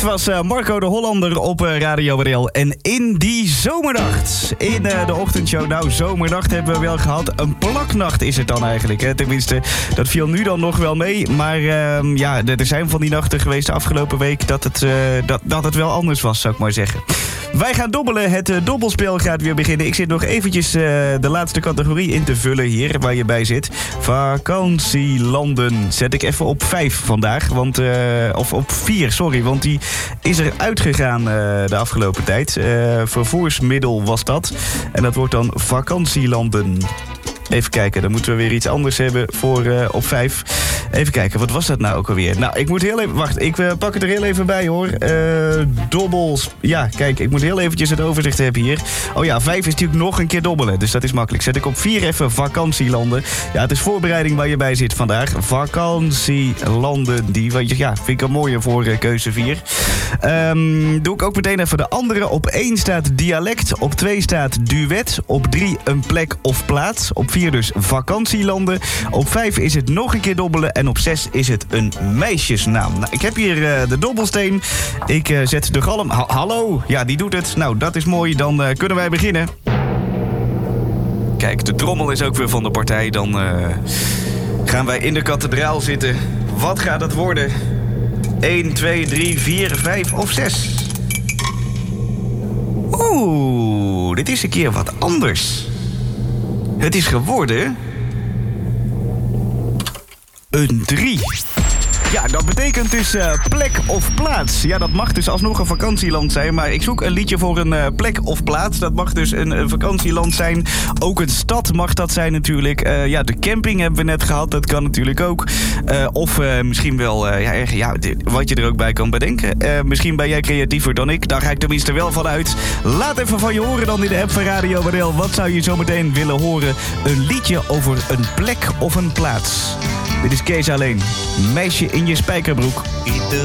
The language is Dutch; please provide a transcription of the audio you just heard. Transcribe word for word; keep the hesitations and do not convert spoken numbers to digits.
was uh, Marco de Hollander op uh, Radio W R L. En in die zomernacht, in uh, de ochtendshow, nou zomernacht hebben we wel gehad. Een plaknacht is het dan eigenlijk, hè? Tenminste, dat viel nu dan nog wel mee. Maar uh, ja, er zijn van die nachten geweest de afgelopen week dat het, uh, dat, dat het wel anders was, zou ik maar zeggen. Wij gaan dobbelen, het uh, dobbelspel gaat weer beginnen. Ik zit nog eventjes uh, de laatste categorie in te vullen hier, waar je bij zit. Vakantielanden zet ik even op vijf vandaag, want, uh, of op vier, sorry, want die is er uitgegaan uh, de afgelopen tijd. Uh, vervoersmiddel was dat. En dat wordt dan vakantielanden. Even kijken, dan moeten we weer iets anders hebben voor uh, op vijf. Even kijken, wat was dat nou ook alweer? Nou, ik moet heel even... Wacht, ik uh, pak het er heel even bij, hoor. Uh, dobbels... Ja, kijk, ik moet heel eventjes het overzicht hebben hier. Oh ja, vijf is natuurlijk nog een keer dobbelen, dus dat is makkelijk. Zet ik op vier even vakantielanden. Ja, het is voorbereiding waar je bij zit vandaag. Vakantielanden, die... Ja, vind ik een mooie voor uh, keuze vier. Um, doe ik ook meteen even de andere. Op één staat dialect, op twee staat duet, op drie een plek of plaats, op vier dus vakantielanden, op vijf is het nog een keer dobbelen en op zes is het een meisjesnaam. Nou, ik heb hier uh, de dobbelsteen. Ik uh, zet de galm... Ha- hallo? Ja, die doet het. Nou, dat is mooi. Dan uh, kunnen wij beginnen. Kijk, de trommel is ook weer van de partij. Dan uh, gaan wij in de kathedraal zitten. Wat gaat het worden? één, twee, drie, vier, vijf of zes? Oeh, dit is een keer wat anders. Het is geworden... een drie. Ja, dat betekent dus uh, plek of plaats. Ja, dat mag dus alsnog een vakantieland zijn. Maar ik zoek een liedje voor een uh, plek of plaats. Dat mag dus een, een vakantieland zijn. Ook een stad mag dat zijn natuurlijk. Uh, ja, de camping hebben we net gehad. Dat kan natuurlijk ook. Uh, of uh, misschien wel uh, ja, ja, wat je er ook bij kan bedenken. Uh, misschien ben jij creatiever dan ik. Daar ga ik tenminste wel van uit. Laat even van je horen dan in de app van Radio W R L. Wat zou je zo meteen willen horen? Een liedje over een plek of een plaats. Dit is Kees Alleen. Meisje in je spijkerbroek.